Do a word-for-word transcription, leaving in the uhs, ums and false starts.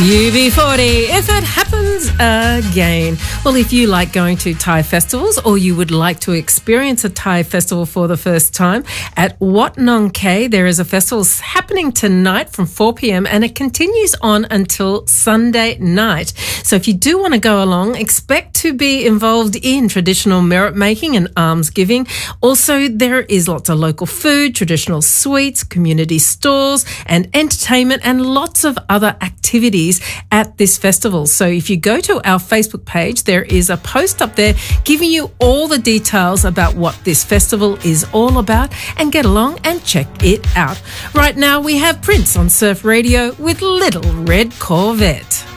U B forty, if it happens again. Well, if you like going to Thai festivals or you would like to experience a Thai festival for the first time, at Wat Nong Khae, there is a festival happening tonight from four p.m. and it continues on until Sunday night. So if you do want to go along, expect to be involved in traditional merit making and alms giving. Also, there is lots of local food, traditional sweets, community stores and entertainment and lots of other activities at this festival. So if you go to our Facebook page, there is a post up there giving you all the details about what this festival is all about, and get along and check it out. Right now we have Prince on Surf Radio with Little Red Corvette.